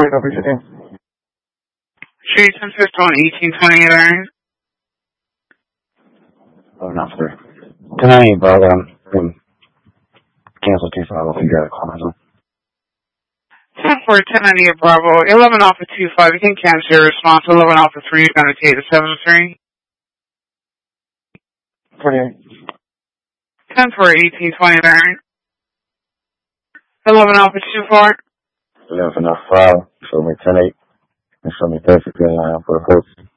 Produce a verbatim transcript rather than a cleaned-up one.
Sorry, don't be sitting. Street ten fifty on eighteen twenty-eight iron. Oh, not sir. ten ninety Bravo. Um, cancel two five. I'll figure out a call myself. ten four, ten ninety-eight Bravo. eleven off of two five. You can cancel your response. eleven off of three. You're going to take the seven three. forty-eight. ten four, eighteen twenty iron. eleven off of two four. eleven off five. Show me ten eight. And show me perfect line for a host.